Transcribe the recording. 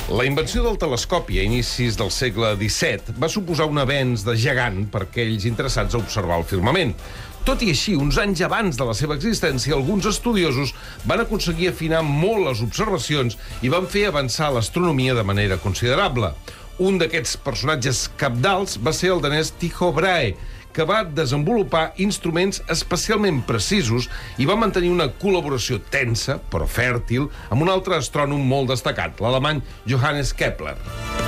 La invenció del telescopi a inicis del segle XVII va suposar un avenç de gegant per aquells interessats a observar el firmament. Tot i així, uns anys abans de la seva existència, alguns estudiosos van aconseguir afinar molt les observacions i van fer avançar l'astronomia de manera considerable. Un d'aquests personatges cabdals va ser el danès Tycho Brahe, que va desenvolupar instruments especialment precisos i va mantenir una col·laboració tensa, però fèrtil, amb un altre astrònom molt destacat, l'alemany Johannes Kepler.